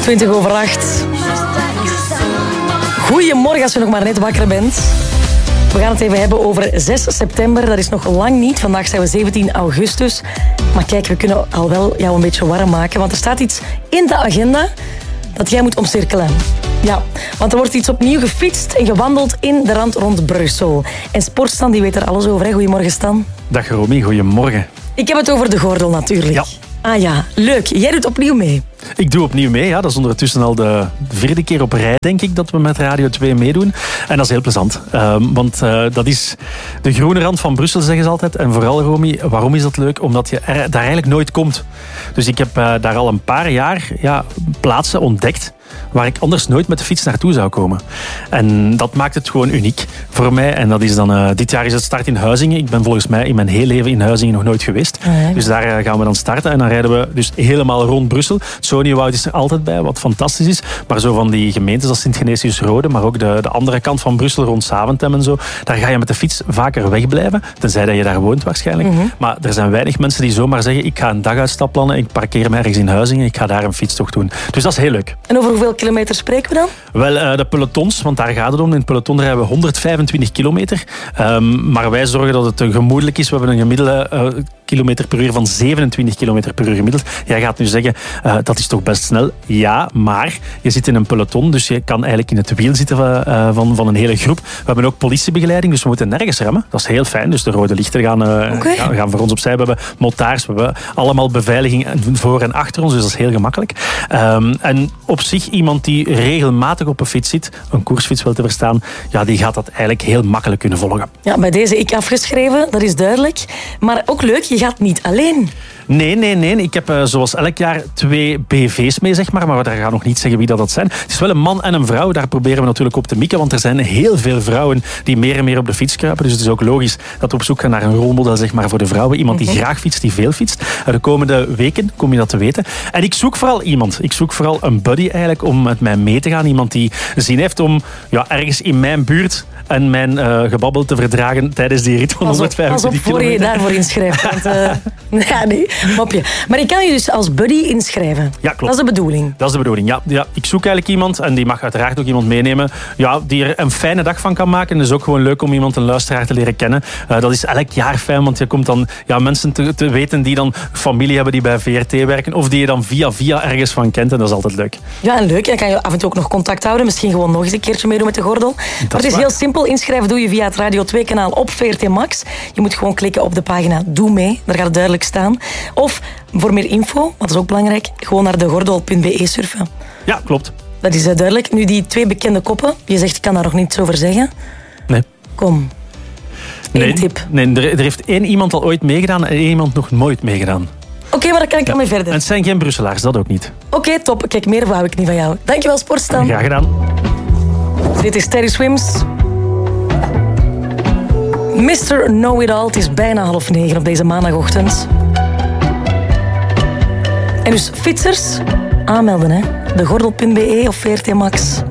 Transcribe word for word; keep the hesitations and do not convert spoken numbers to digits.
twintig over acht. Goedemorgen als je nog maar net wakker bent. We gaan het even hebben over zes september. Dat is nog lang niet. Vandaag zijn we zeventien augustus. Maar kijk, we kunnen al wel jou een beetje warm maken. Want er staat iets in de agenda dat jij moet omcirkelen. Ja, want er wordt iets opnieuw gefietst en gewandeld in de rand rond Brussel. En Sportstan die weet er alles over. Hè? Goedemorgen, Stan. Dag Romy, goedemorgen. Ik heb het over de gordel natuurlijk. Ja. Ah ja, leuk. Jij doet opnieuw mee. Ik doe opnieuw mee. Ja. Dat is ondertussen al de vierde keer op rij, denk ik, dat we met Radio twee meedoen. En dat is heel plezant. Um, want uh, dat is de groene rand van Brussel, zeggen ze altijd. En vooral, Romy, waarom is dat leuk? Omdat je er, daar eigenlijk nooit komt. Dus ik heb uh, daar al een paar jaar ja, plaatsen ontdekt waar ik anders nooit met de fiets naartoe zou komen. En dat maakt het gewoon uniek voor mij. En dat is dan, uh, dit jaar is het start in Huizingen. Ik ben volgens mij in mijn heel leven in Huizingen nog nooit geweest. Nee. Dus daar uh, gaan we dan starten. En dan rijden we dus helemaal rond Brussel. Soniewoud is er altijd bij, wat fantastisch is. Maar zo van die gemeentes als Sint-Genesius-Rode, maar ook de, de andere kant van Brussel, rond Saventem en zo, daar ga je met de fiets vaker wegblijven. Tenzij dat je daar woont waarschijnlijk. Mm-hmm. Maar er zijn weinig mensen die zomaar zeggen, ik ga een daguitstap plannen, ik parkeer me ergens in Huizingen, ik ga daar een fietstocht doen. Dus dat is heel leuk. En over hoeveel kilometer spreken we dan? Wel, uh, de pelotons, want daar gaat het om. In het peloton rijden we honderdvijfentwintig kilometer. Um, maar wij zorgen dat het gemoedelijk is. We hebben een gemiddelde uh, kilometer per uur van zevenentwintig kilometer per uur gemiddeld. Jij gaat nu zeggen, uh, dat is toch best snel. Ja, maar je zit in een peloton, dus je kan eigenlijk in het wiel zitten van, uh, van, van een hele groep. We hebben ook politiebegeleiding, dus we moeten nergens remmen. Dat is heel fijn, dus de rode lichten gaan, uh, okay. gaan, gaan voor ons opzij. We hebben motards, we hebben allemaal beveiliging voor en achter ons, dus dat is heel gemakkelijk. Um, en op zich, iemand die regelmatig op een fiets zit, een koersfiets wil te verstaan, ja, die gaat dat eigenlijk heel makkelijk kunnen volgen. Ja, bij deze ik afgeschreven, dat is duidelijk. Maar ook leuk, je gaat niet alleen. Nee, nee, nee. Ik heb uh, zoals elk jaar twee B V's mee, zeg maar. Maar we gaan nog niet zeggen wie dat, dat zijn. Het is wel een man en een vrouw. Daar proberen we natuurlijk op te mikken. Want er zijn heel veel vrouwen die meer en meer op de fiets kruipen. Dus het is ook logisch dat we op zoek gaan naar een rolmodel, zeg maar, voor de vrouwen. Iemand die graag fietst, die veel fietst. De komende weken kom je dat te weten. En ik zoek vooral iemand. Ik zoek vooral een buddy eigenlijk om met mij mee te gaan. Iemand die zin heeft om ja, ergens in mijn buurt en mijn uh, gebabbel te verdragen tijdens die rit van honderdvijfentwintig kilometer. Pas op voor je daarvoor inschrijft. Want, uh, ja, nee, mopje. Maar ik kan je dus als buddy inschrijven. Ja, klopt. Dat is de bedoeling. Dat is de bedoeling, ja. ja. Ik zoek eigenlijk iemand, en die mag uiteraard ook iemand meenemen, ja, die er een fijne dag van kan maken. Het is ook gewoon leuk om iemand, een luisteraar, te leren kennen. Uh, dat is elk jaar fijn, want je komt dan ja, mensen te, te weten die dan familie hebben die bij V R T werken, of die je dan via via ergens van kent. En dat is altijd leuk. Ja, en leuk. Dan kan je af en toe ook nog contact houden. Misschien gewoon nog eens een keertje meedoen met de gordel. Maar het is waar. Heel simpel. Inschrijven doe je via het Radio twee kanaal op V R T Max. Je moet gewoon klikken op de pagina Doe mee. Daar gaat het duidelijk staan. Of voor meer info, want dat is ook belangrijk, gewoon naar de gordel punt b e surfen. Ja, klopt. Dat is duidelijk. Nu, die twee bekende koppen. Je zegt, ik kan daar nog niets over zeggen. Nee. Kom. Eén nee, tip. Nee, er, er heeft één iemand al ooit meegedaan en één iemand nog nooit meegedaan. Oké, okay, maar dan kan ik ja. ermee verder. En het zijn geen Brusselaars, dat ook niet. Oké, okay, top. Kijk, meer wou ik niet van jou. Dankjewel, Sportstan. Graag gedaan. Dit is Terry Swims. mister Know-It-All. Het is bijna half negen op deze maandagochtend. En dus fietsers, aanmelden hè. de gordel punt b e of V R T Max.